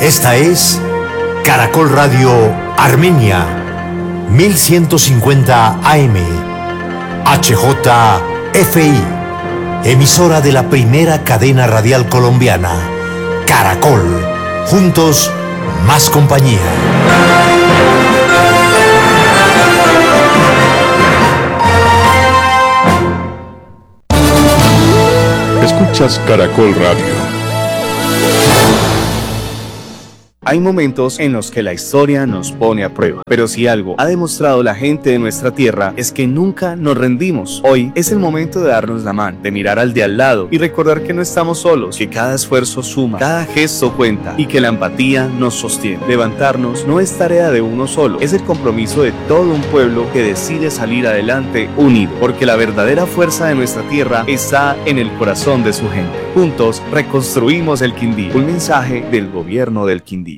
Esta es Caracol Radio Armenia, 1150 AM, HJFI, emisora de la primera cadena radial colombiana, Caracol, juntos, más compañía. Escuchas Caracol Radio. Hay momentos en los que la historia nos pone a prueba, pero si algo ha demostrado la gente de nuestra tierra es que nunca nos rendimos. Hoy es el momento de darnos la mano, de mirar al de al lado y recordar que no estamos solos, que cada esfuerzo suma, cada gesto cuenta y que la empatía nos sostiene. Levantarnos no es tarea de uno solo, es el compromiso de todo un pueblo que decide salir adelante unido, porque la verdadera fuerza de nuestra tierra está en el corazón de su gente. Juntos reconstruimos el Quindío. Un mensaje del gobierno del Quindío.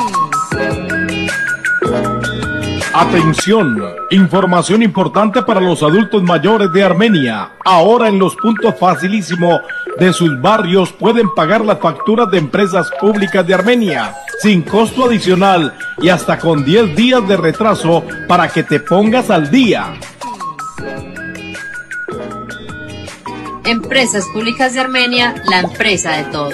Atención, información importante para los adultos mayores de Armenia. Ahora en los puntos facilísimo de sus barrios pueden pagar las facturas de empresas públicas de Armenia sin costo adicional y hasta con 10 días de retraso para que te pongas al día. Empresas Públicas de Armenia, la empresa de todos.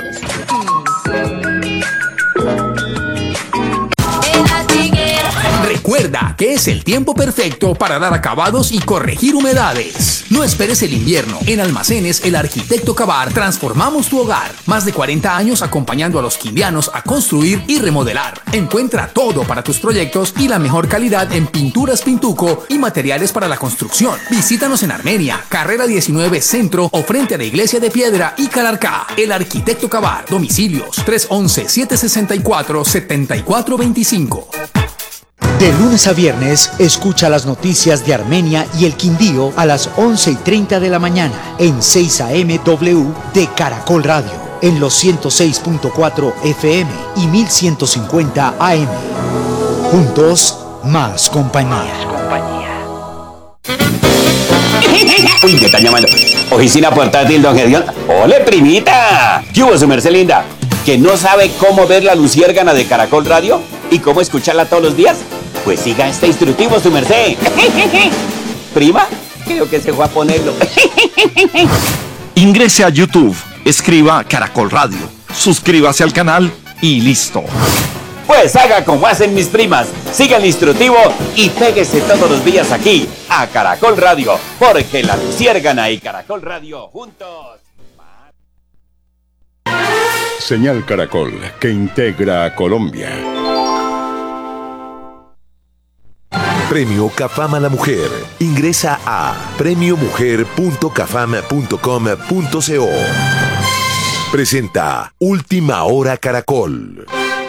Recuerda que es el tiempo perfecto para dar acabados y corregir humedades. No esperes el invierno. En Almacenes El Arquitecto Cabar transformamos tu hogar. Más de 40 años acompañando a los quindianos a construir y remodelar. Encuentra todo para tus proyectos y la mejor calidad en pinturas Pintuco y materiales para la construcción. Visítanos en Armenia, Carrera 19 Centro o frente a la Iglesia de Piedra y Calarcá. El Arquitecto Cabar. Domicilios 311-764-7425. De lunes a viernes, escucha las noticias de Armenia y el Quindío a las 11:30 de la mañana en 6 AM W de Caracol Radio, en los 106.4 FM y 1150 AM. Juntos, más compañía. Uy, me están llamando. Oficina portátil, don Gedeón. ¡Ole, primita! ¿Qué hubo, su merced linda? ¿Que no sabe cómo ver la luciérgana de Caracol Radio y cómo escucharla todos los días? Pues siga este instructivo, su merced. ¿Prima? Creo que se fue a ponerlo. Ingrese a YouTube, escriba Caracol Radio, suscríbase al canal y listo. Pues haga como hacen mis primas, siga el instructivo y péguese todos los días aquí, a Caracol Radio, porque la luciérgana y Caracol Radio juntos. Señal Caracol, que integra a Colombia. Premio Cafam a la Mujer. Ingresa a premiomujer.cafam.com.co. Presenta Última Hora Caracol.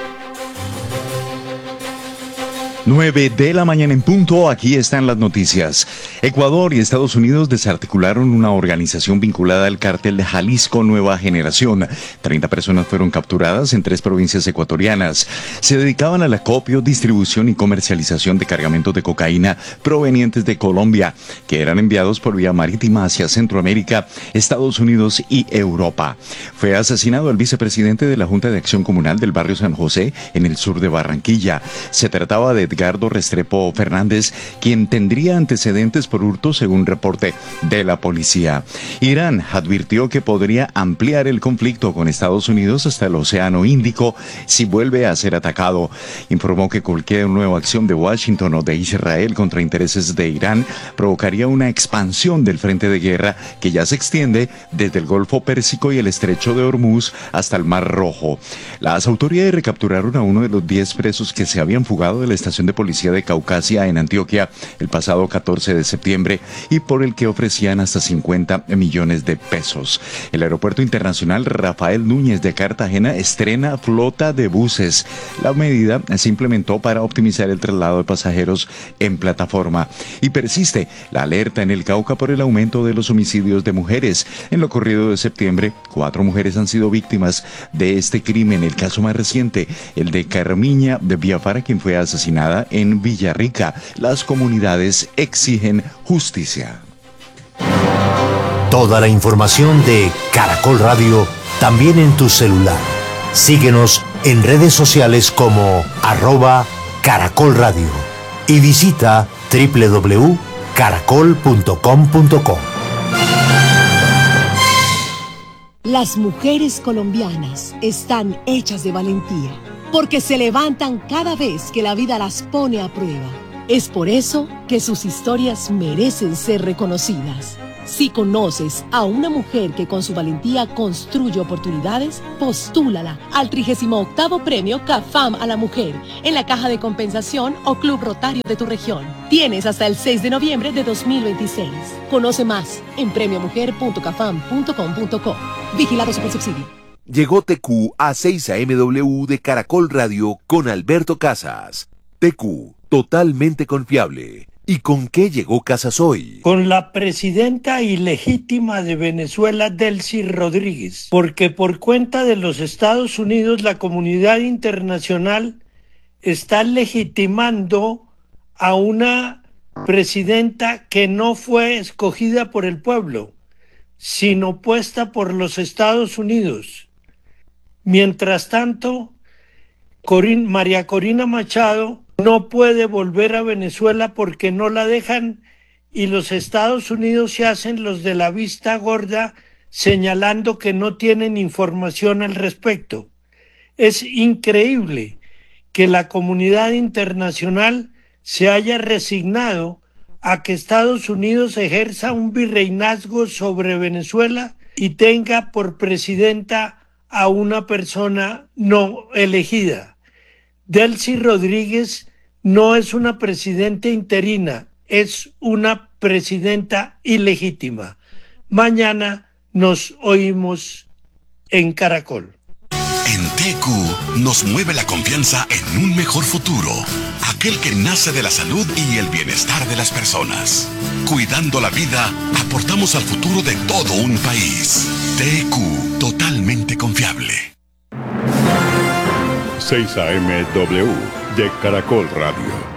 9 de la mañana en punto, aquí están las noticias. Ecuador y Estados Unidos desarticularon una organización vinculada al cártel de Jalisco Nueva Generación. 30 personas fueron capturadas en 3 provincias ecuatorianas. Se dedicaban al acopio, distribución y comercialización de cargamentos de cocaína provenientes de Colombia, que eran enviados por vía marítima hacia Centroamérica, Estados Unidos y Europa. Fue asesinado el vicepresidente de la Junta de Acción Comunal del barrio San José, en el sur de Barranquilla. Se trataba de Edgardo Restrepo Fernández, quien tendría antecedentes por hurto según reporte de la policía. Irán advirtió que podría ampliar el conflicto con Estados Unidos hasta el Océano Índico si vuelve a ser atacado. Informó que cualquier nueva acción de Washington o de Israel contra intereses de Irán provocaría una expansión del frente de guerra que ya se extiende desde el Golfo Pérsico y el Estrecho de Hormuz hasta el Mar Rojo. Las autoridades recapturaron a uno de los 10 presos que se habían fugado de la estación de policía de Caucasia en Antioquia el pasado 14 de septiembre y por el que ofrecían hasta 50 millones de pesos. El Aeropuerto Internacional Rafael Núñez de Cartagena estrena flota de buses. La medida se implementó para optimizar el traslado de pasajeros en plataforma. Y persiste la alerta en el Cauca por el aumento de los homicidios de mujeres. En lo corrido de septiembre, 4 mujeres han sido víctimas de este crimen. El caso más reciente, el de Carmiña de Biafara, quien fue asesinada en Villarrica. Las comunidades exigen justicia. Toda la información de Caracol Radio también en tu celular. Síguenos en redes sociales como @caracolradio y visita www.caracol.com.co. Las mujeres colombianas están hechas de valentía, porque se levantan cada vez que la vida las pone a prueba. Es por eso que sus historias merecen ser reconocidas. Si conoces a una mujer que con su valentía construye oportunidades, postúlala al 38º Premio CAFAM a la Mujer en la Caja de Compensación o Club Rotario de tu región. Tienes hasta el 6 de noviembre de 2026. Conoce más en premiomujer.cafam.com.co. Vigilado Supersubsidio. Llegó TQ a 6 AMW de Caracol Radio con Alberto Casas. TQ, totalmente confiable. ¿Y con qué llegó Casas hoy? Con la presidenta ilegítima de Venezuela, Delcy Rodríguez, porque por cuenta de los Estados Unidos la comunidad internacional está legitimando a una presidenta que no fue escogida por el pueblo, sino puesta por los Estados Unidos. Mientras tanto, María Corina Machado no puede volver a Venezuela porque no la dejan y los Estados Unidos se hacen los de la vista gorda señalando que no tienen información al respecto. Es increíble que la comunidad internacional se haya resignado a que Estados Unidos ejerza un virreinazgo sobre Venezuela y tenga por presidenta a una persona no elegida. Delcy Rodríguez no es una presidenta interina, es una presidenta ilegítima. Mañana nos oímos en Caracol. En TQ nos mueve la confianza en un mejor futuro, aquel que nace de la salud y el bienestar de las personas. Cuidando la vida, aportamos al futuro de todo un país. TQ, totalmente confiable. 6 AMW de Caracol Radio.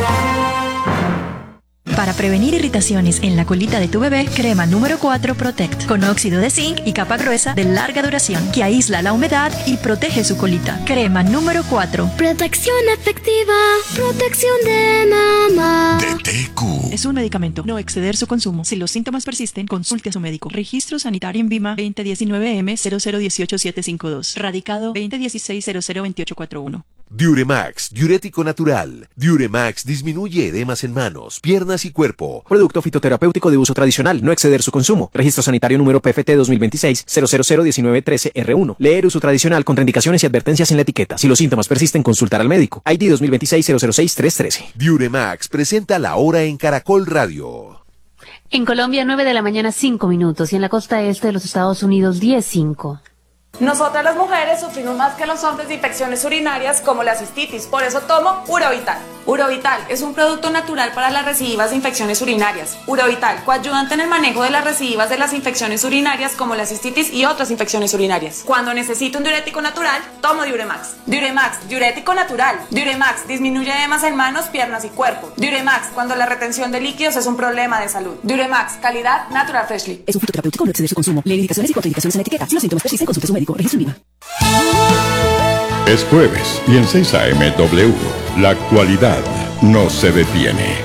Para prevenir irritaciones en la colita de tu bebé, crema número 4 Protect, con óxido de zinc y capa gruesa de larga duración, que aísla la humedad y protege su colita. Crema número 4. Protección efectiva, protección de mamá. De TQ. Es un medicamento, no exceder su consumo. Si los síntomas persisten, consulte a su médico. Registro sanitario en VIMA 2019M0018752. Radicado 2016-002841. Diuremax, diurético natural. Diuremax disminuye edemas en manos, piernas y cuerpo. Producto fitoterapéutico de uso tradicional, no exceder su consumo. Registro sanitario número PFT 2026-0001913R1. Leer uso tradicional, contraindicaciones y advertencias en la etiqueta. Si los síntomas persisten, consultar al médico. ID 2026-006313. Diuremax presenta la hora en Caracol Radio. En Colombia, 9 de la mañana, 5 minutos. Y en la costa este de los Estados Unidos, 10:05. Nosotras las mujeres sufrimos más que los hombres de infecciones urinarias como la cistitis, por eso tomo Urovital. Urovital es un producto natural para las recidivas de infecciones urinarias. Urovital, coayudante en el manejo de las recidivas de las infecciones urinarias como la cistitis y otras infecciones urinarias. Cuando necesito un diurético natural, tomo Diuremax. Diuremax, diurético natural. Diuremax, disminuye edemas en manos, piernas y cuerpo. Diuremax, cuando la retención de líquidos es un problema de salud. Diuremax, calidad Natural Freshly. Es un fitoterapéutico, no exceder su consumo. Lee indicaciones y contraindicaciones en la etiqueta. Si los síntomas persisten, consulte a su médico. Registro en VIMA. Es jueves y en 6 AMW, la actualidad no se detiene.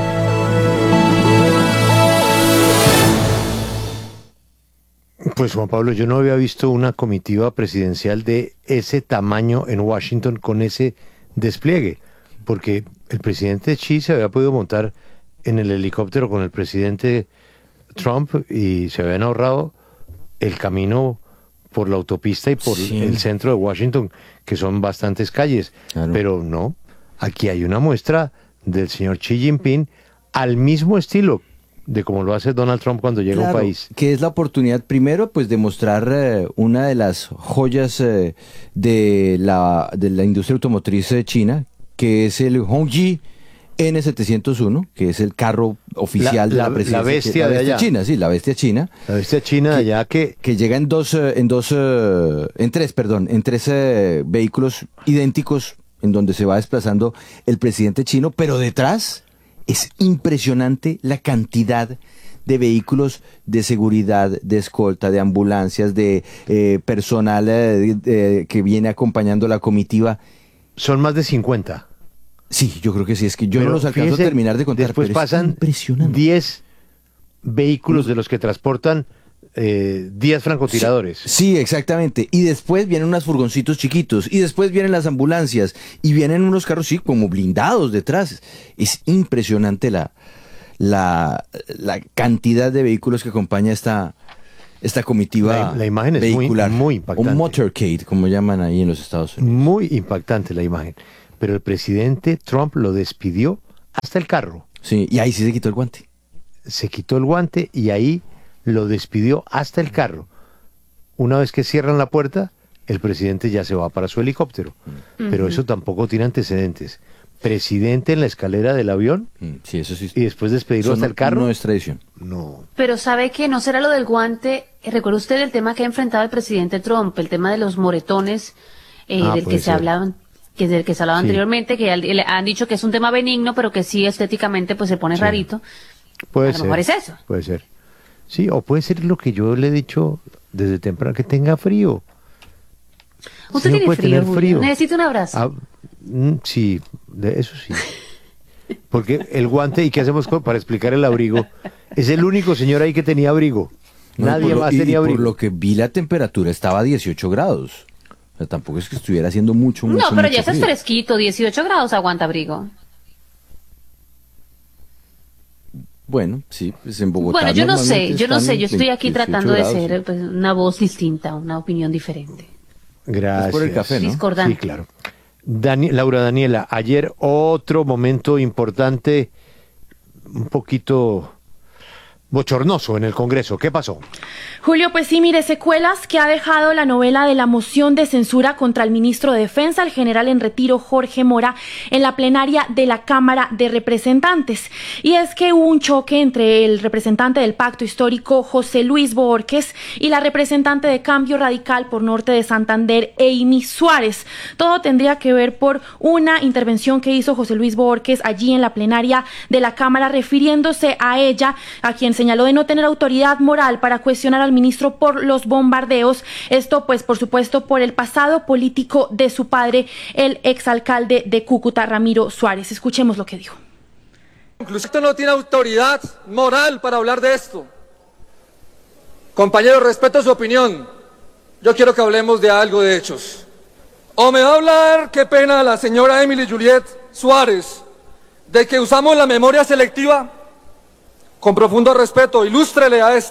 Pues Juan Pablo, yo no había visto una comitiva presidencial de ese tamaño en Washington con ese despliegue, porque el presidente Xi se había podido montar en el helicóptero con el presidente Trump y se habían ahorrado el camino por la autopista y por el centro de Washington, que son bastantes calles. Claro. Pero no, aquí hay una muestra del señor Xi Jinping al mismo estilo de como lo hace Donald Trump cuando llega a un país. Que es la oportunidad primero pues de mostrar una de las joyas de la industria automotriz china, que es el Hongji N701, que es el carro oficial de la presidencia. La bestia de allá. China, sí, la bestia china. La bestia china de allá que llega en tres vehículos idénticos en donde se va desplazando el presidente chino, pero detrás es impresionante la cantidad de vehículos de seguridad, de escolta, de ambulancias, de personal que viene acompañando la comitiva. Son más de 50. Sí, yo creo que sí, es que yo no los alcanzo a terminar de contar. Después pasan 10 vehículos de los que transportan 10 francotiradores. Sí, exactamente. Y después vienen unos furgoncitos chiquitos, y después vienen las ambulancias, y vienen unos carros, sí, como blindados detrás. Es impresionante la cantidad de vehículos que acompaña esta comitiva. La imagen es vehicular, muy impactante. Un motorcade, como llaman ahí en los Estados Unidos. Muy impactante la imagen. Pero el presidente Trump lo despidió hasta el carro. Sí, y ahí sí se quitó el guante. Se quitó el guante y ahí lo despidió hasta el carro. Una vez que cierran la puerta, el presidente ya se va para su helicóptero. Pero eso tampoco tiene antecedentes. Presidente en la escalera del avión, sí, eso sí. Y después despedirlo hasta el carro. No es tradición. No. Pero ¿sabe qué? No será lo del guante. ¿Recuerda usted el tema que ha enfrentado el presidente Trump? El tema de los moretones del que se hablaban. Que es del que se hablaba anteriormente, que le han dicho que es un tema benigno, pero que sí estéticamente pues se pone rarito. Puede a lo mejor es eso. Puede ser. Sí, o puede ser lo que yo le he dicho desde temprano, que tenga frío. Usted tiene frío. Necesita un abrazo. Sí, eso sí. Porque el guante, ¿y qué hacemos para explicar el abrigo? Es el único señor ahí que tenía abrigo. Nadie más tenía abrigo. Por lo que vi, la temperatura estaba a 18 grados. O sea, tampoco es que estuviera haciendo mucho No, pero ya frío. es fresquito, 18 grados aguanta abrigo. Bueno, sí, pues en Bogotá. Bueno, yo no sé, yo estoy aquí 18 tratando de grados, ser pues, una voz distinta, una opinión diferente. Gracias. Es por el café, ¿no? Discordante. Sí, claro. Laura Daniela, ayer otro momento importante, un poquito bochornoso en el Congreso. ¿Qué pasó? Julio, pues sí, mire, secuelas que ha dejado la novela de la moción de censura contra el ministro de Defensa, el general en retiro Jorge Mora, en la plenaria de la Cámara de Representantes. Y es que hubo un choque entre el representante del Pacto Histórico, José Luis Bohórquez, y la representante de Cambio Radical por Norte de Santander, Amy Suárez. Todo tendría que ver por una intervención que hizo José Luis Bohórquez allí en la plenaria de la Cámara, refiriéndose a ella, a quien señaló de no tener autoridad moral para cuestionar al ministro por los bombardeos. Esto, pues, por supuesto, por el pasado político de su padre, el exalcalde de Cúcuta, Ramiro Suárez. Escuchemos lo que dijo. Incluso usted no tiene autoridad moral para hablar de esto. Compañero, respeto su opinión. Yo quiero que hablemos de algo de hechos. O me va a hablar, qué pena, la señora Emily Juliet Suárez, de que usamos la memoria selectiva. Con profundo respeto, ilústrele a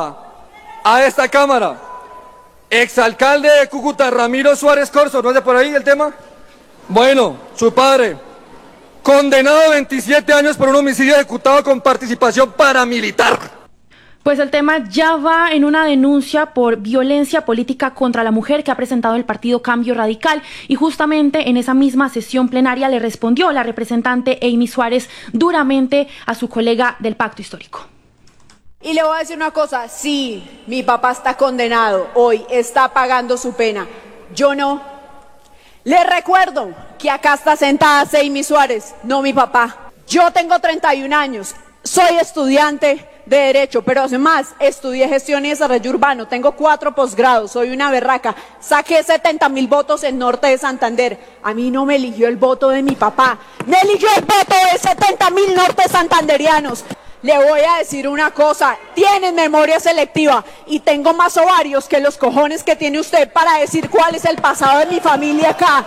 esta Cámara. Exalcalde de Cúcuta, Ramiro Suárez Corzo, ¿no es de por ahí el tema? Bueno, su padre, condenado a 27 años por un homicidio ejecutado con participación paramilitar. Pues el tema ya va en una denuncia por violencia política contra la mujer que ha presentado el partido Cambio Radical, y justamente en esa misma sesión plenaria le respondió la representante Amy Suárez duramente a su colega del Pacto Histórico. Y le voy a decir una cosa, sí, mi papá está condenado hoy, está pagando su pena, yo no. Le recuerdo que acá está sentada Amy Suárez, no mi papá. Yo tengo 31 años, soy estudiante de Derecho, pero además estudié Gestión y Desarrollo Urbano, tengo 4 posgrados, soy una berraca, saqué 70.000 votos en Norte de Santander. A mí no me eligió el voto de mi papá, me eligió el voto de 70.000 norte santanderianos. Le voy a decir una cosa, tienen memoria selectiva y tengo más ovarios que los cojones que tiene usted para decir cuál es el pasado de mi familia acá.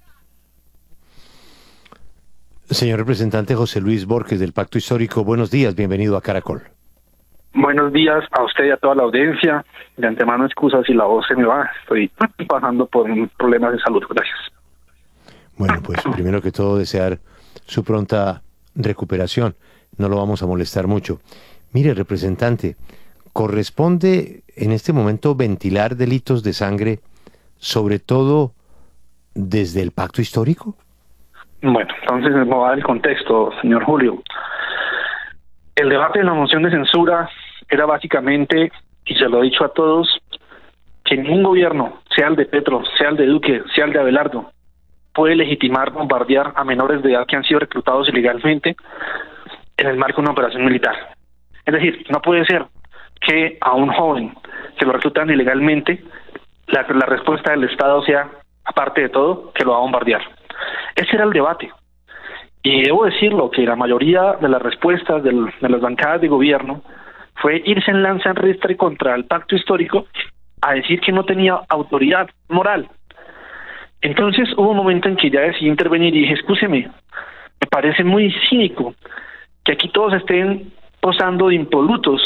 Señor representante José Luis Bohórquez del Pacto Histórico, buenos días, bienvenido a Caracol. Buenos días a usted y a toda la audiencia. De antemano, excusas si la voz se me va. Estoy pasando por un problema de salud. Gracias. Bueno, pues primero que todo desear su pronta recuperación. No lo vamos a molestar mucho. Mire, representante, ¿corresponde en este momento ventilar delitos de sangre, sobre todo desde el Pacto Histórico? Bueno, entonces me voy a dar el contexto, señor Julio. El debate de la moción de censura era básicamente, y se lo he dicho a todos, que ningún gobierno, sea el de Petro, sea el de Duque, sea el de Abelardo, puede legitimar bombardear a menores de edad que han sido reclutados ilegalmente en el marco de una operación militar. Es decir, no puede ser que a un joven que lo reclutan ilegalmente, la respuesta del Estado sea, aparte de todo, que lo va a bombardear. Ese era el debate. Y debo decirlo, que la mayoría de las respuestas de las bancadas de gobierno fue irse en lanza en ristre contra el pacto histórico a decir que no tenía autoridad moral. Entonces hubo un momento en que ya decidí intervenir y dije, escúcheme, me parece muy cínico que aquí todos estén posando de impolutos,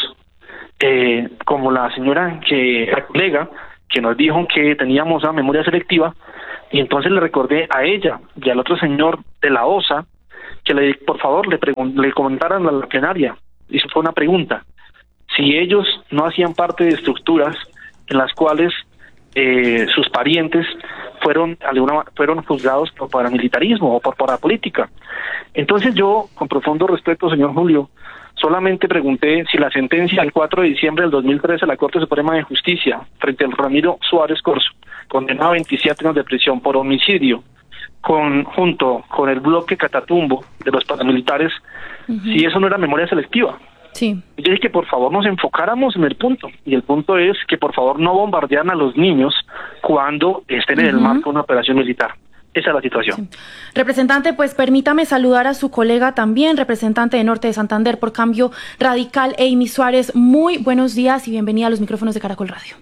como la señora, la colega, que nos dijo que teníamos una memoria selectiva, y entonces le recordé a ella y al otro señor de la OSA que por favor le comentaran a la plenaria, y eso fue una pregunta, si ellos no hacían parte de estructuras en las cuales sus parientes fueron juzgados por paramilitarismo o por parapolítica. Entonces yo, con profundo respeto, señor Julio, solamente pregunté si la sentencia del 4 de diciembre del 2013 de la Corte Suprema de Justicia frente al Ramiro Suárez Corzo, condenado a 27 años de prisión por homicidio, junto con el bloque Catatumbo de los paramilitares, si eso no era memoria selectiva. Sí. Yo dije que por favor nos enfocáramos en el punto, y el punto es que por favor no bombardearan a los niños cuando estén en el marco de una operación militar. Esa es la situación. Sí. Representante, pues permítame saludar a su colega también, representante de Norte de Santander por Cambio Radical, Amy Suárez. Muy buenos días y bienvenida a los micrófonos de Caracol Radio.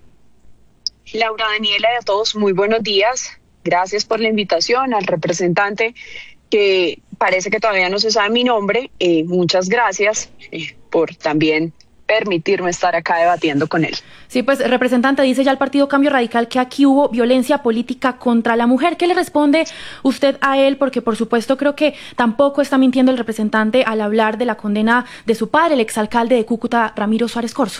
Laura, Daniela y a todos, muy buenos días. Gracias por la invitación. Al representante, que parece que todavía no se sabe mi nombre, muchas gracias por también permitirme estar acá debatiendo con él. Sí, pues representante, dice ya el Partido Cambio Radical que aquí hubo violencia política contra la mujer. ¿Qué le responde usted a él? Porque por supuesto creo que tampoco está mintiendo el representante al hablar de la condena de su padre, el exalcalde de Cúcuta, Ramiro Suárez Corzo.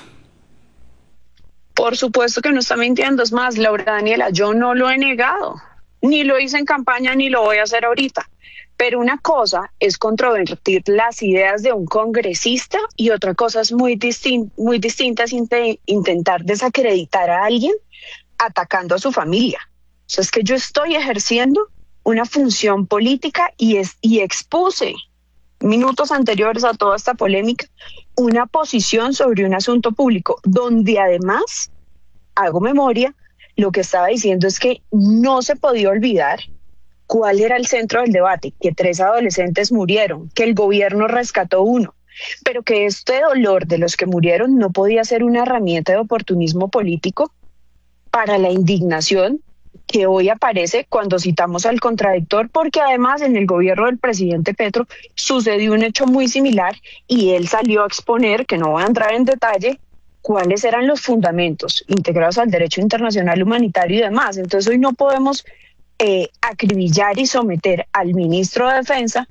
Por supuesto que no está mintiendo. Es más, Laura, Daniela, yo no lo he negado. Ni lo hice en campaña ni lo voy a hacer ahorita. Pero una cosa es controvertir las ideas de un congresista y otra cosa es muy distinta es intentar desacreditar a alguien atacando a su familia. O sea, es que yo estoy ejerciendo una función política y expuse minutos anteriores a toda esta polémica una posición sobre un asunto público donde además hago memoria. Lo que estaba diciendo es que no se podía olvidar cuál era el centro del debate, que 3 adolescentes murieron, que el gobierno rescató 1, pero que este dolor de los que murieron no podía ser una herramienta de oportunismo político para la indignación que hoy aparece cuando citamos al contradictor, porque además en el gobierno del presidente Petro sucedió un hecho muy similar y él salió a exponer, que no voy a entrar en detalle, cuáles eran los fundamentos integrados al derecho internacional humanitario y demás. Entonces hoy no podemos acribillar y someter al ministro de Defensa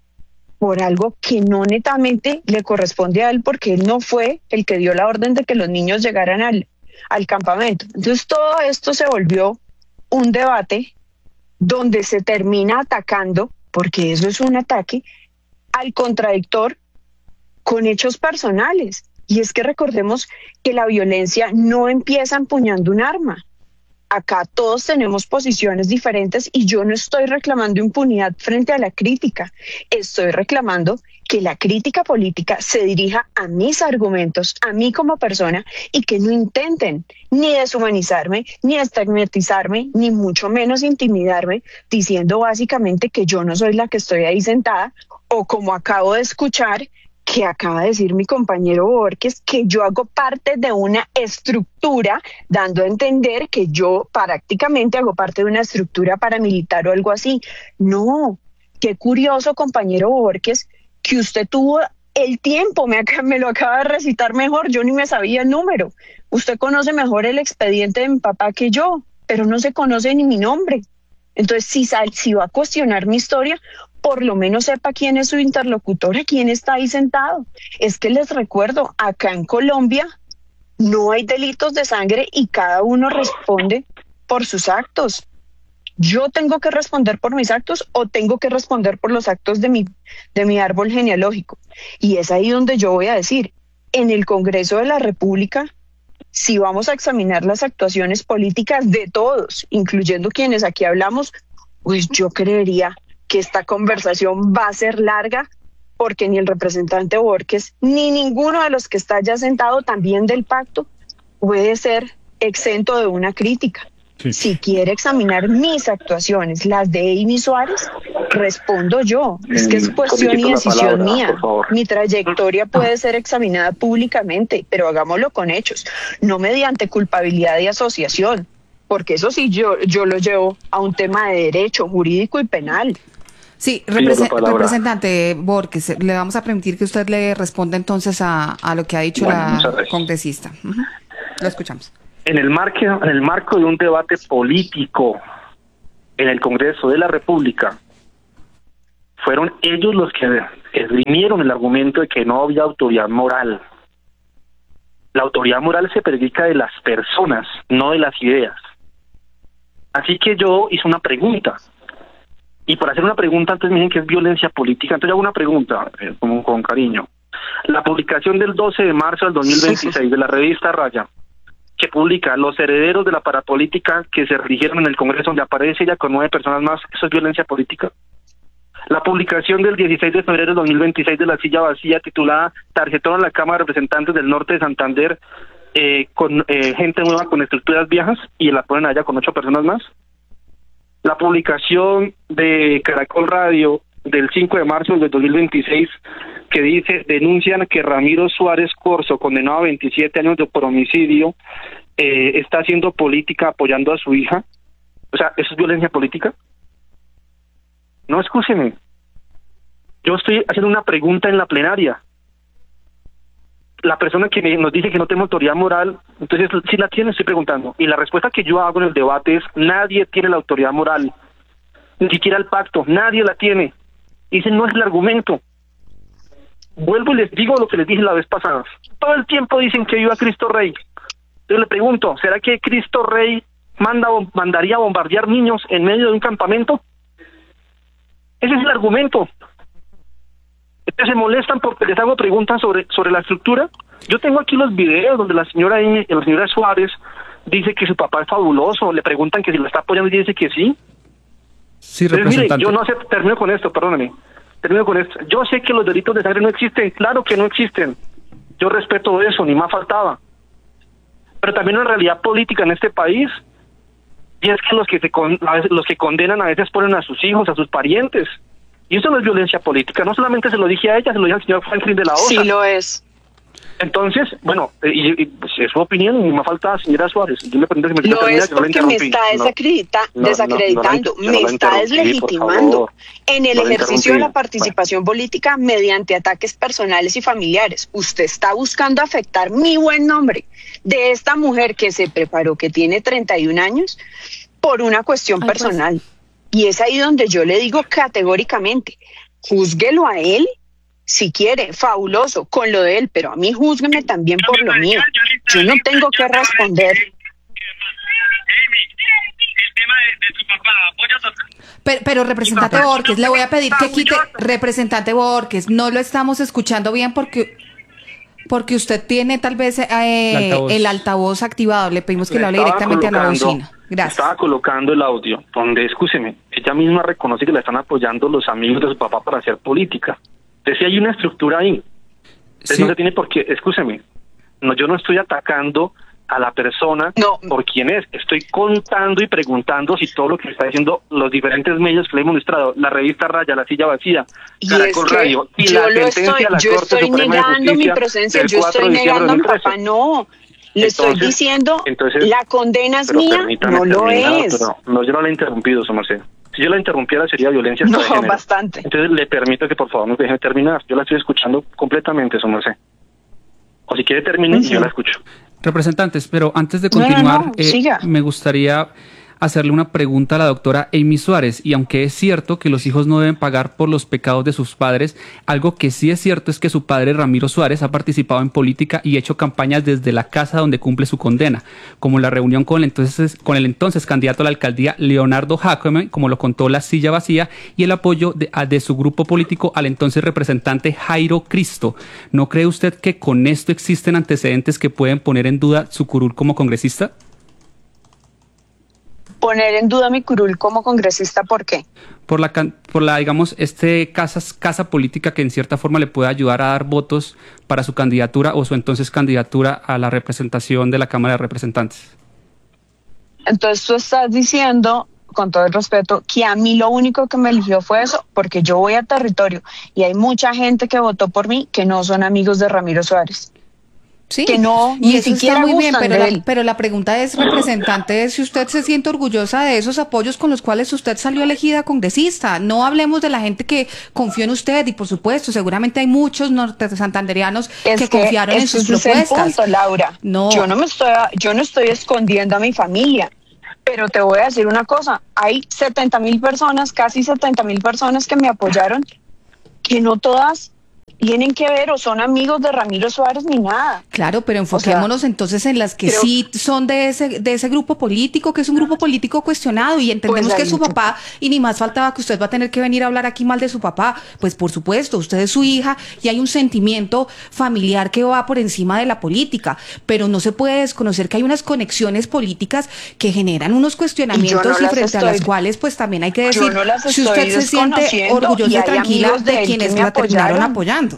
por algo que no netamente le corresponde a él, porque él no fue el que dio la orden de que los niños llegaran al campamento. Entonces todo esto se volvió un debate donde se termina atacando, porque eso es un ataque, al contradictor con hechos personales. Y es que recordemos que la violencia no empieza empuñando un arma. Acá todos tenemos posiciones diferentes y yo no estoy reclamando impunidad frente a la crítica. Estoy reclamando que la crítica política se dirija a mis argumentos, a mí como persona, y que no intenten ni deshumanizarme, ni estigmatizarme, ni mucho menos intimidarme, diciendo básicamente que yo no soy la que estoy ahí sentada, o como acabo de escuchar, que acaba de decir mi compañero Borges, que yo hago parte de una estructura, dando a entender que yo prácticamente hago parte de una estructura paramilitar o algo así. No, qué curioso, compañero Borges, que usted tuvo el tiempo, me lo acaba de recitar mejor, yo ni me sabía el número. Usted conoce mejor el expediente de mi papá que yo, pero no se conoce ni mi nombre. Entonces, si va a cuestionar mi historia, por lo menos sepa quién es su interlocutora, quién está ahí sentado. Es que les recuerdo, acá en Colombia no hay delitos de sangre y cada uno responde por sus actos. Yo tengo que responder por mis actos o tengo que responder por los actos de mi árbol genealógico. Y es ahí donde yo voy a decir, en el Congreso de la República, si vamos a examinar las actuaciones políticas de todos, incluyendo quienes aquí hablamos, pues yo creería que esta conversación va a ser larga porque ni el representante Borges, ni ninguno de los que está ya sentado también del pacto puede ser exento de una crítica. Sí. Si quiere examinar mis actuaciones, las de Amy Suárez, respondo yo. Es que es cuestión y decisión mía. Mi trayectoria puede ser examinada públicamente, pero hagámoslo con hechos, no mediante culpabilidad de asociación, porque eso sí yo lo llevo a un tema de derecho jurídico y penal. Sí, representante Borges, le vamos a permitir que usted le responda entonces a lo que ha dicho la congresista. Lo escuchamos. En el marco de un debate político en el Congreso de la República, fueron ellos los que esgrimieron el argumento de que no había autoridad moral. La autoridad moral se predica de las personas, no de las ideas. Así que yo hice una pregunta. Y por hacer una pregunta, antes me dicen que es violencia política. Entonces yo hago una pregunta, con cariño. La publicación del 12 de marzo del 2026 de la revista Raya, que publica los herederos de la parapolítica que se religieron en el Congreso, donde aparece ella con 9 personas más, ¿eso es violencia política? La publicación del 16 de febrero del 2026 de La Silla Vacía, titulada Tarjetón a la Cámara de Representantes del Norte de Santander, con gente nueva con estructuras viejas, y la ponen allá con 8 personas más. La publicación de Caracol Radio del 5 de marzo del 2026, que dice, denuncian que Ramiro Suárez Corzo, condenado a 27 años por homicidio, está haciendo política apoyando a su hija. O sea, ¿eso es violencia política? No, escúcheme. Yo estoy haciendo una pregunta en la plenaria. La persona que nos dice que no tengo autoridad moral, entonces sí la tiene, estoy preguntando. Y la respuesta que yo hago en el debate es, nadie tiene la autoridad moral. Ni siquiera el pacto, nadie la tiene. Y ese no es el argumento. Vuelvo y les digo lo que les dije la vez pasada. Todo el tiempo dicen que viva Cristo Rey. Yo le pregunto, ¿será que Cristo Rey mandaría a bombardear niños en medio de un campamento? Ese es el argumento. Entonces se molestan porque les hago preguntas sobre la estructura. Yo tengo aquí los videos donde la señora Suárez dice que su papá es fabuloso. Le preguntan que si la está apoyando y dice que sí. Sí, representante. Mire, yo no sé, termino con esto. Yo sé que los delitos de sangre no existen, claro que no existen. Yo respeto eso, ni más faltaba. Pero también una realidad política en este país, y es que los que condenan a veces ponen a sus hijos, a sus parientes. Y eso no es violencia política. No solamente se lo dije a ella, se lo dije al señor Franklin de la Osa. Sí lo es. Entonces, bueno, y pues, es su opinión, ni más falta, señora Suárez. Yo le pregunto que me lo es porque me está desacreditando, me está deslegitimando en el ejercicio de la participación política mediante ataques personales y familiares. Usted está buscando afectar mi buen nombre de esta mujer que se preparó, que tiene 31 años, por una cuestión personal. Y es ahí donde yo le digo categóricamente, júzguelo a él. Si quiere, fabuloso, con lo de él, pero a mí júzgueme también por lo mío. Yo no tengo que responder. Pero representante Borges, le voy a pedir que quite, representante Borges, no lo estamos escuchando bien porque usted tiene tal vez el altavoz activado. Le pedimos que lo hable directamente a la bocina. Gracias. Estaba colocando el audio donde, escúcheme, ella misma reconoce que la están apoyando los amigos de su papá para hacer política. Entonces sí hay una estructura ahí. Entonces no se tiene por qué, escúcheme, no, yo no estoy atacando a la persona por quién es, estoy contando y preguntando si todo lo que está diciendo los diferentes medios que le hemos mostrado, la revista Raya, La Silla Vacía, Caracol Radio, y la sentencia de la Corte Suprema de Justicia. Yo estoy negando mi presencia, yo estoy negando a mi papá, no. Le estoy diciendo, la condena es mía, no lo es. No, yo no la he interrumpido, su merced. Si yo la interrumpiera sería violencia de género. Bastante. Entonces le permito que por favor me deje terminar. Yo la estoy escuchando completamente, su merced. O si quiere termine, yo la escucho. Representantes, pero antes de continuar, me gustaría hacerle una pregunta a la doctora Amy Suárez. Y aunque es cierto que los hijos no deben pagar por los pecados de sus padres, algo que sí es cierto es que su padre, Ramiro Suárez, ha participado en política y hecho campañas desde la casa donde cumple su condena, como la reunión con el entonces candidato a la alcaldía Leonardo Jacome, como lo contó La Silla Vacía, y el apoyo de su grupo político al entonces representante Jairo Cristo. ¿No cree usted que con esto existen antecedentes que pueden poner en duda su curul como congresista? poner en duda mi curul como congresista, ¿por qué? Por la digamos, casa política que en cierta forma le puede ayudar a dar votos para su candidatura o su entonces candidatura a la representación de la Cámara de Representantes. Entonces tú estás diciendo, con todo el respeto, que a mí lo único que me eligió fue eso, porque yo voy a territorio y hay mucha gente que votó por mí que no son amigos de Ramiro Suárez. Sí, que no, y ni eso siquiera está muy bien, gustan pero la pregunta es, representante, si usted se siente orgullosa de esos apoyos con los cuales usted salió elegida congresista. No hablemos de la gente que confió en usted, y por supuesto, seguramente hay muchos santandereanos que confiaron en sus propuestas. Es el punto, Laura. No. Yo no estoy escondiendo a mi familia, pero te voy a decir una cosa, hay 70,000 personas, casi 70,000 personas que me apoyaron, que no todas tienen que ver o son amigos de Ramiro Suárez ni nada. Claro, pero enfoquémonos entonces en las que sí son de ese grupo político, que es un grupo político cuestionado, y entendemos pues que es su papá, y ni más faltaba que usted va a tener que venir a hablar aquí mal de su papá. Pues por supuesto, usted es su hija y hay un sentimiento familiar que va por encima de la política, pero no se puede desconocer que hay unas conexiones políticas que generan unos cuestionamientos y frente a las cuales pues también hay que decir, si usted se siente orgullosa y tranquila de quienes la terminaron apoyando.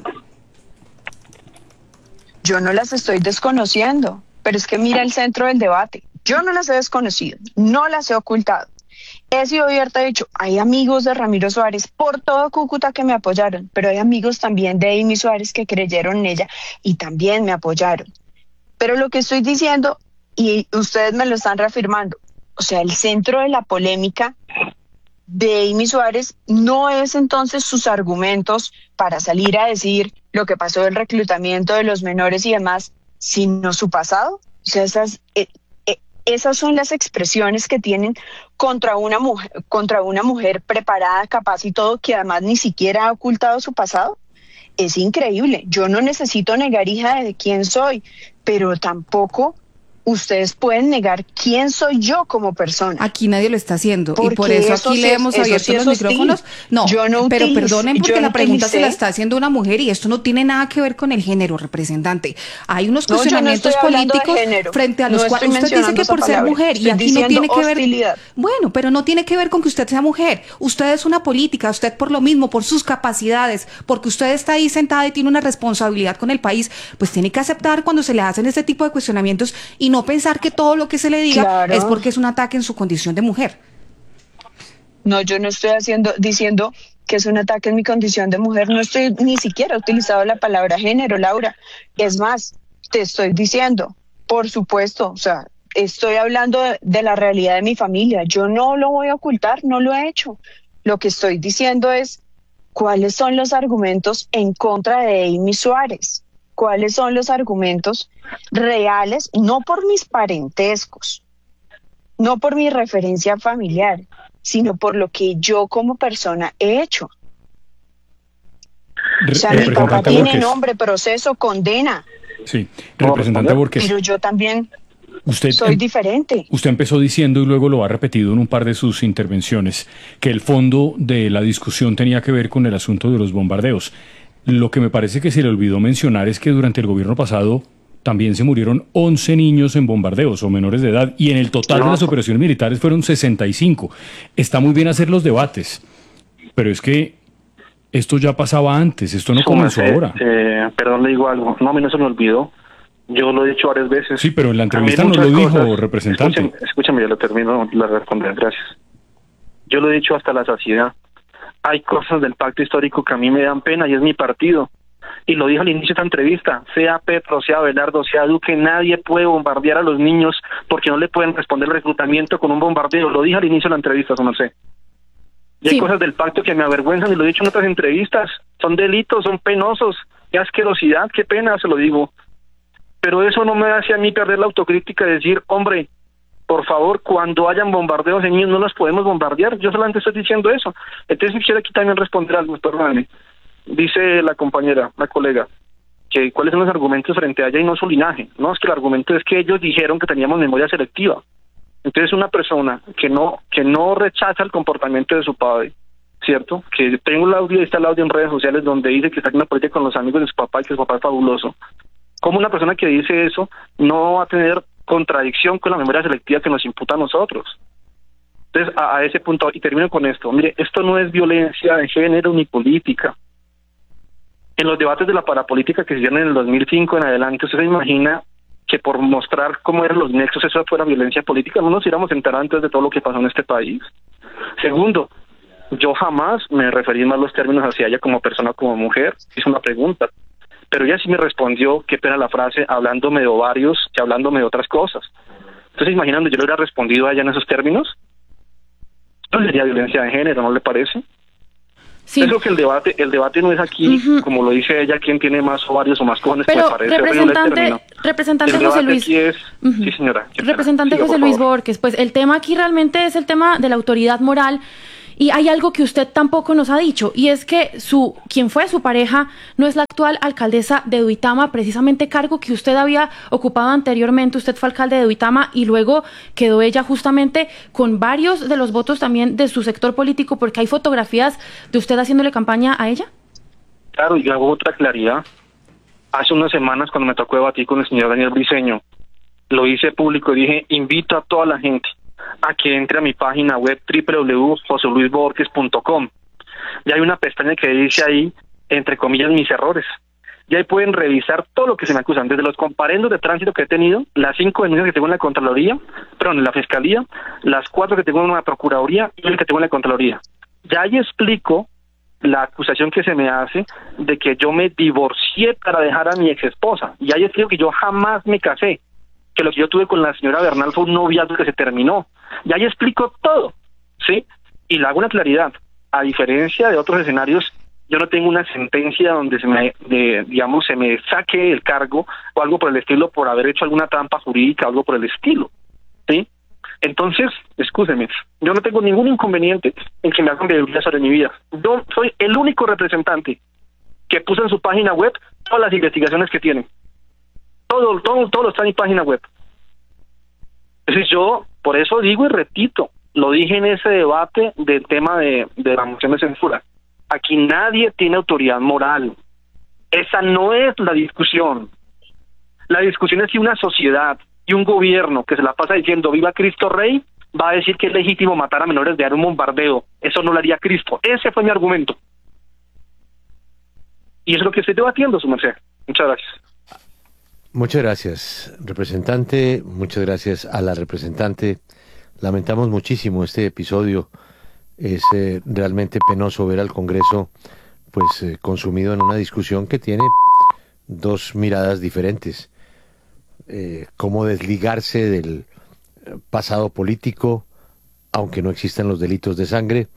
Yo no las estoy desconociendo, pero es que mira el centro del debate. Yo no las he desconocido, no las he ocultado. He sido abierta, de hecho, hay amigos de Ramiro Suárez por todo Cúcuta que me apoyaron, pero hay amigos también de Amy Suárez que creyeron en ella y también me apoyaron. Pero lo que estoy diciendo, y ustedes me lo están reafirmando, o sea, el centro de la polémica de Amy Suárez no es entonces sus argumentos para salir a decir lo que pasó del reclutamiento de los menores y demás, sino su pasado. O sea, esas son las expresiones que tienen contra una mujer preparada, capaz y todo, que además ni siquiera ha ocultado su pasado. Es increíble. Yo no necesito negar, hija, de quién soy, pero tampoco ustedes pueden negar quién soy yo como persona. Aquí nadie lo está haciendo, y por eso aquí le hemos abierto los micrófonos. No, pero perdonen, porque la pregunta se la está haciendo una mujer y esto no tiene nada que ver con el género, representante. Hay unos cuestionamientos políticos frente a los cuales usted dice que por ser mujer, y aquí no tiene que ver. Bueno, pero no tiene que ver con que usted sea mujer. Usted es una política, usted por lo mismo, por sus capacidades, porque usted está ahí sentada y tiene una responsabilidad con el país, pues tiene que aceptar cuando se le hacen este tipo de cuestionamientos y no pensar que todo lo que se le diga es porque es un ataque en su condición de mujer. No, yo no estoy diciendo que es un ataque en mi condición de mujer, no estoy ni siquiera utilizado la palabra género, Laura. Es más, te estoy diciendo, por supuesto, o sea, estoy hablando de la realidad de mi familia. Yo no lo voy a ocultar, no lo he hecho. Lo que estoy diciendo es cuáles son los argumentos en contra de Amy Suárez. ¿Cuáles son los argumentos reales? No por mis parentescos, no por mi referencia familiar, sino por lo que yo como persona he hecho. O sea, mi papá tiene nombre, proceso, condena. Sí, representante Borges. Pero yo también soy diferente. Usted empezó diciendo, y luego lo ha repetido en un par de sus intervenciones, que el fondo de la discusión tenía que ver con el asunto de los bombardeos. Lo que me parece que se le olvidó mencionar es que durante el gobierno pasado también se murieron 11 niños en bombardeos o menores de edad, y en el total de las operaciones militares fueron 65. Está muy bien hacer los debates, pero es que esto ya pasaba antes, esto no comenzó ahora. Perdón, le digo algo, no, a mí no se me olvidó. Yo lo he dicho varias veces. Sí, pero en la entrevista no lo dijo, representante. Escúchame, ya lo termino, la responder, gracias. Yo lo he dicho hasta la saciedad. Hay cosas del pacto histórico que a mí me dan pena y es mi partido. Y lo dije al inicio de esta entrevista, sea Petro, sea Abelardo, sea Duque, nadie puede bombardear a los niños porque no le pueden responder el reclutamiento con un bombardeo. Lo dije al inicio de la entrevista, su merced. Y hay cosas del pacto que me avergüenzan y lo he dicho en otras entrevistas. Son delitos, son penosos. Qué asquerosidad, qué pena, se lo digo. Pero eso no me hace a mí perder la autocrítica de decir, hombre, por favor, cuando hayan bombardeos en niños no los podemos bombardear. Yo solamente estoy diciendo eso. Entonces quiero aquí también responder algo, perdóname. Dice la compañera, la colega, que cuáles son los argumentos frente a ella y no su linaje. No, es que el argumento es que ellos dijeron que teníamos memoria selectiva. Entonces una persona que no rechaza el comportamiento de su padre, ¿cierto? Que tengo el audio, está el audio en redes sociales donde dice que está en una política con los amigos de su papá y que su papá es fabuloso. ¿Cómo una persona que dice eso no va a tener contradicción con la memoria selectiva que nos imputa a nosotros? Entonces, a ese punto, y termino con esto, mire, esto no es violencia de género ni política. En los debates de la parapolítica que se hicieron en el 2005 en adelante, ¿usted se imagina que por mostrar cómo eran los nexos eso fuera violencia política? No nos hubiéramos enterado antes de todo lo que pasó en este país. Segundo, yo jamás me referí en malos términos hacia ella como persona, como mujer. Hice una pregunta, pero ella sí me respondió, qué pena la frase, hablándome de ovarios que hablándome de otras cosas. Entonces, imaginando, yo le hubiera respondido a ella en esos términos, no sería violencia de género, ¿no le parece? Sí. Es lo que el debate no es aquí, como lo dice ella, quién tiene más ovarios o más cojones, pero me parece representante José Luis. Sí, señora. Representante José Luis Borges, pues el tema aquí realmente es el tema de la autoridad moral. Y hay algo que usted tampoco nos ha dicho, y es que quien fue su pareja no es la actual alcaldesa de Duitama, precisamente cargo que usted había ocupado anteriormente. Usted fue alcalde de Duitama y luego quedó ella justamente con varios de los votos también de su sector político, porque hay fotografías de usted haciéndole campaña a ella. Claro, y hago otra claridad. Hace unas semanas, cuando me tocó debatir con el señor Daniel Briceño, lo hice público y dije, invito a toda la gente a que entre a mi página web www.joseluisborges.com. Y hay una pestaña que dice ahí, entre comillas, mis errores. Y ahí pueden revisar todo lo que se me acusan, desde los comparendos de tránsito que he tenido, las 5 denuncias que tengo en la Contraloría, en la Fiscalía, las 4 que tengo en la Procuraduría y el que tengo en la Contraloría. Ya ahí explico la acusación que se me hace de que yo me divorcié para dejar a mi ex esposa. Y ahí explico que yo jamás me casé, que lo que yo tuve con la señora Bernal fue un noviazgo que se terminó. Y ahí explico todo, ¿sí? Y le hago una claridad. A diferencia de otros escenarios, yo no tengo una sentencia donde se me saque el cargo o algo por el estilo por haber hecho alguna trampa jurídica o algo por el estilo, ¿sí? Entonces, excúseme, yo no tengo ningún inconveniente en que me hagan veeduría sobre mi vida. Yo soy el único representante que puso en su página web todas las investigaciones que tienen. Todo está en mi página web. Entonces yo, por eso digo y repito, lo dije en ese debate del tema de la moción de censura. Aquí nadie tiene autoridad moral. Esa no es la discusión. La discusión es si una sociedad y un gobierno que se la pasa diciendo viva Cristo Rey va a decir que es legítimo matar a menores de edad en un bombardeo. Eso no lo haría Cristo. Ese fue mi argumento. Y es lo que estoy debatiendo, su merced. Muchas gracias. Muchas gracias, representante. Muchas gracias a la representante. Lamentamos muchísimo este episodio. Es realmente penoso ver al Congreso consumido en una discusión que tiene dos miradas diferentes. Cómo desligarse del pasado político, aunque no existan los delitos de sangre,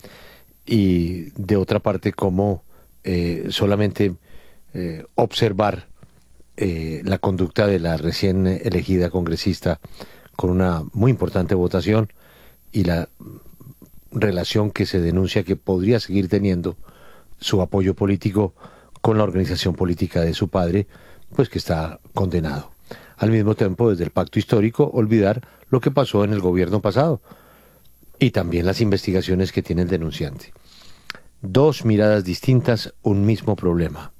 y de otra parte cómo solamente observar la conducta de la recién elegida congresista con una muy importante votación y la relación que se denuncia que podría seguir teniendo su apoyo político con la organización política de su padre, pues que está condenado. Al mismo tiempo, desde el pacto histórico, olvidar lo que pasó en el gobierno pasado y también las investigaciones que tiene el denunciante. Dos miradas distintas, un mismo problema.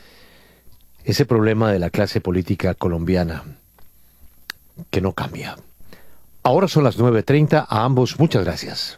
Ese problema de la clase política colombiana que no cambia. Ahora son las 9:30, a ambos muchas gracias.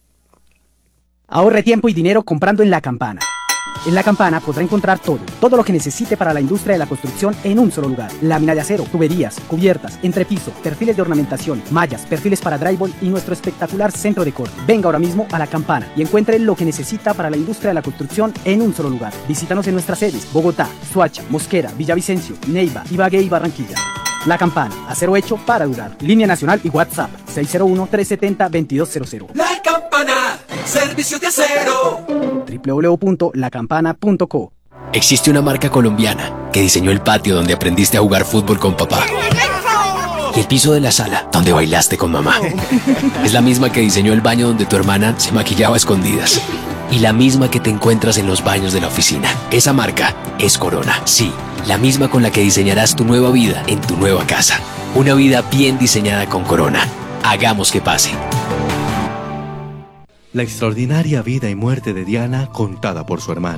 Ahorre tiempo y dinero comprando en La Campana. En La Campana podrá encontrar todo lo que necesite para la industria de la construcción en un solo lugar. Lámina de acero, tuberías, cubiertas, entrepiso, perfiles de ornamentación, mallas, perfiles para drywall y nuestro espectacular centro de corte. Venga ahora mismo a La Campana y encuentre lo que necesita para la industria de la construcción en un solo lugar. Visítanos en nuestras sedes: Bogotá, Soacha, Mosquera, Villavicencio, Neiva, Ibagué y Barranquilla. La Campana, acero hecho para durar. Línea nacional y WhatsApp 601-370-2200. La Campana, servicio de acero. www.lacampana.co. Existe una marca colombiana que diseñó el patio donde aprendiste a jugar fútbol con papá y el piso de la sala donde bailaste con mamá. Es la misma que diseñó el baño donde tu hermana se maquillaba a escondidas y la misma que te encuentras en los baños de la oficina. Esa marca es Corona. Sí, la misma con la que diseñarás tu nueva vida en tu nueva casa. Una vida bien diseñada con Corona. Hagamos que pase. La extraordinaria vida y muerte de Diana contada por su hermano.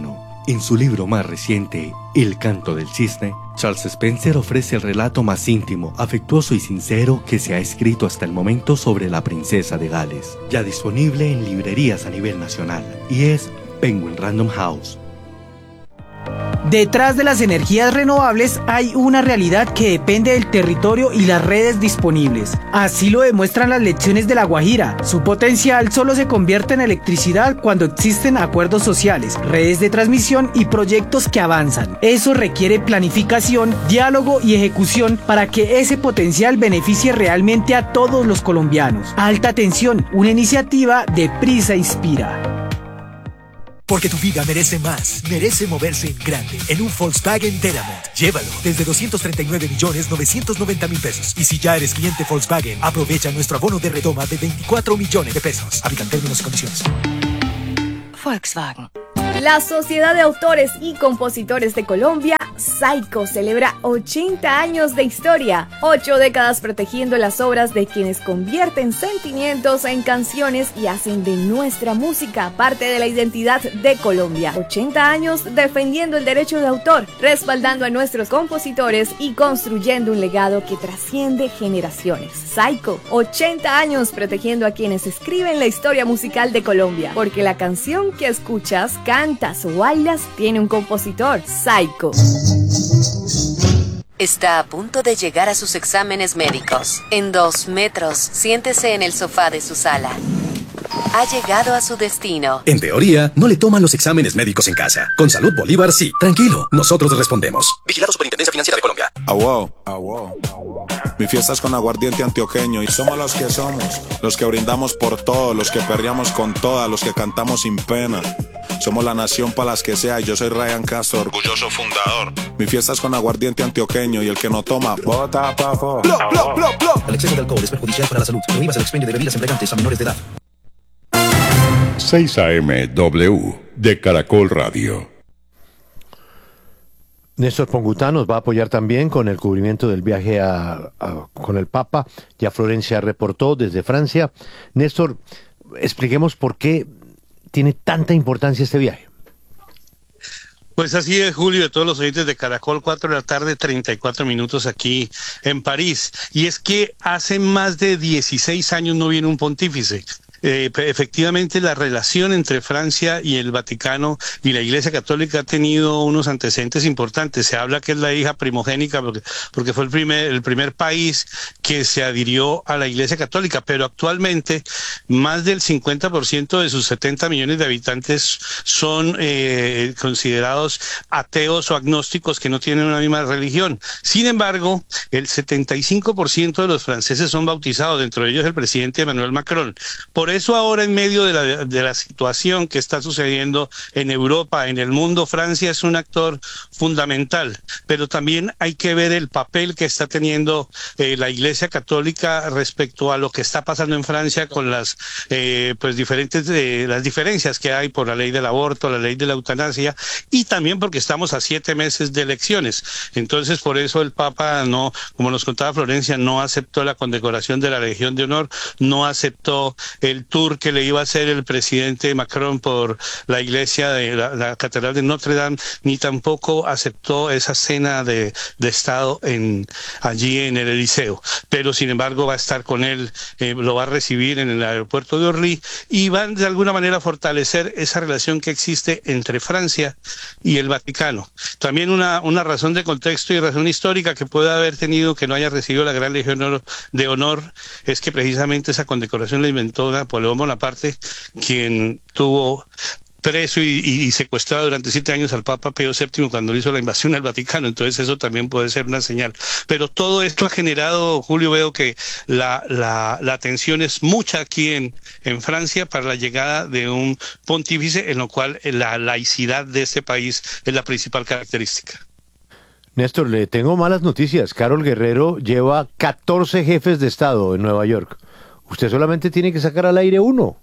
En su libro más reciente, El canto del cisne, Charles Spencer ofrece el relato más íntimo, afectuoso y sincero que se ha escrito hasta el momento sobre la princesa de Gales, ya disponible en librerías a nivel nacional, y es Penguin Random House. Detrás de las energías renovables hay una realidad que depende del territorio y las redes disponibles. Así lo demuestran las lecciones de La Guajira. Su potencial solo se convierte en electricidad cuando existen acuerdos sociales, redes de transmisión y proyectos que avanzan. Eso requiere planificación, diálogo y ejecución para que ese potencial beneficie realmente a todos los colombianos. Alta Tensión, una iniciativa de Prisa Inspira. Porque tu vida merece más, merece moverse en grande, en un Volkswagen Teramont. Llévalo desde 239.990.000 pesos. Y si ya eres cliente Volkswagen, aprovecha nuestro abono de retoma de 24 millones de pesos. Aplican términos y condiciones. Volkswagen. La Sociedad de Autores y Compositores de Colombia, SAICO, celebra 80 años de historia, 8 décadas protegiendo las obras de quienes convierten sentimientos en canciones y hacen de nuestra música parte de la identidad de Colombia. 80 años defendiendo el derecho de autor, respaldando a nuestros compositores y construyendo un legado que trasciende generaciones. SAICO, 80 años protegiendo a quienes escriben la historia musical de Colombia, porque la canción que escuchas, cantas o bailas tiene un compositor. SAICO. Está a punto de llegar a sus exámenes médicos. En 2 metros, siéntese en el sofá de su sala. Ha llegado a su destino. En teoría, no le toman los exámenes médicos en casa. Con Salud Bolívar, sí. Tranquilo, nosotros respondemos. Vigilado Superintendencia Financiera de Colombia. Mi fiesta es con aguardiente antioqueño y somos los que somos. Los que brindamos por todo, los que perreamos con todas, los que cantamos sin pena. Somos la nación para las que sea y yo soy Ryan Castro, orgulloso fundador. Mi fiesta es con aguardiente antioqueño y el que no toma, bota pa' fo. El exceso de alcohol es perjudicial para la salud. Prohíbas el expendio de bebidas embriagantes a menores de edad. 6 AM/W de Caracol Radio. Néstor Pongutá nos va a apoyar también con el cubrimiento del viaje con el Papa. Ya Florencia reportó desde Francia. Néstor, expliquemos por qué tiene tanta importancia este viaje. Pues así es, Julio, de todos los oyentes de Caracol, 4 de la tarde, 34 minutos aquí en París. Y es que hace más de 16 años no viene un pontífice. Efectivamente, la relación entre Francia y el Vaticano y la Iglesia Católica ha tenido unos antecedentes importantes. Se habla que es la hija primogénica porque fue el primer país que se adhirió a la Iglesia Católica, pero actualmente más del 50% de sus 70 millones de habitantes son considerados ateos o agnósticos que no tienen una misma religión. Sin embargo, el 75% de los franceses son bautizados, dentro de ellos el presidente Emmanuel Macron. Por eso ahora, en medio de la situación que está sucediendo en Europa, en el mundo, Francia es un actor fundamental, pero también hay que ver el papel que está teniendo la Iglesia Católica respecto a lo que está pasando en Francia con las diferencias que hay por la ley del aborto, la ley de la eutanasia, y también porque estamos a 7 meses de elecciones. Entonces, por eso el Papa no, como nos contaba Florencia, no aceptó la condecoración de la Legión de Honor, no aceptó el tour que le iba a hacer el presidente Macron por la iglesia de la Catedral de Notre Dame, ni tampoco aceptó esa cena de Estado allí en el Eliseo. Pero sin embargo va a estar con él, lo va a recibir en el aeropuerto de Orly y van de alguna manera a fortalecer esa relación que existe entre Francia y el Vaticano. También una razón de contexto y razón histórica que puede haber tenido que no haya recibido la Gran Legión de Honor es que precisamente esa condecoración la inventó Napoleón Bonaparte, quien tuvo preso y secuestrado durante 7 años al Papa Pío VII cuando hizo la invasión al Vaticano. Entonces eso también puede ser una señal. Pero todo esto ha generado, Julio, veo que la tensión es mucha aquí en Francia para la llegada de un pontífice, en lo cual la laicidad de este país es la principal característica. Néstor, le tengo malas noticias. Carol Guerrero lleva 14 jefes de Estado en Nueva York. Usted solamente tiene que sacar al aire uno.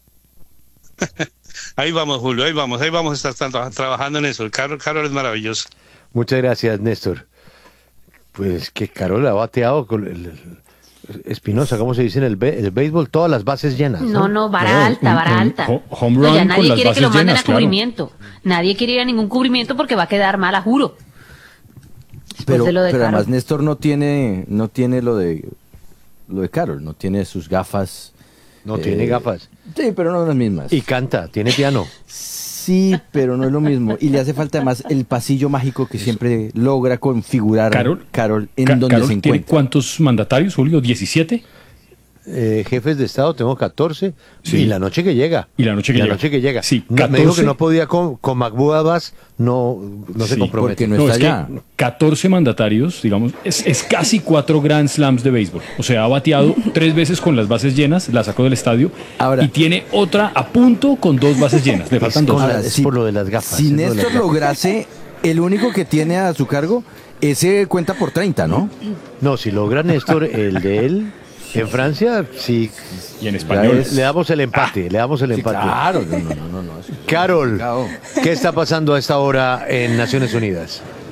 Ahí vamos, Julio, ahí vamos a estar trabajando en eso. Carol es maravilloso. Muchas gracias, Néstor. Pues que Carol ha bateado con Espinosa, ¿cómo se dice en el béisbol? Todas las bases llenas. No, vara alta. Home run ya nadie quiere que lo manden llenas, a cubrimiento. Nadie quiere ir a ningún cubrimiento porque va a quedar mal, a juro. Pero además Néstor no tiene lo de Carol, no tiene sus gafas. No tiene gafas. Sí, pero no las mismas. Y canta, tiene piano. Sí, pero no es lo mismo. Y le hace falta además el pasillo mágico que siempre logra configurar Carol en donde se encuentra. ¿Tiene cuántos mandatarios, Julio? ¿17? Jefes de Estado tengo 14. Sí. Y la noche que llega. Sí, 14, me dijo que no podía con Mahmoud Abbas, no se compromete. Porque no está allá. 14 mandatarios, digamos, es casi 4 Grand Slams de béisbol. O sea, ha bateado 3 veces con las bases llenas, la sacó del estadio, y tiene otra a punto con 2 bases llenas. Le faltan 2. Es por lo de las gafas. Si Néstor lograse, el único que tiene a su cargo, ese cuenta por 30, ¿no? No, si logra Néstor, el de él... En Francia, sí. Y en español. Le damos el empate, Sí, claro, no. Carol, ¿qué está pasando a esta hora en Naciones Unidas?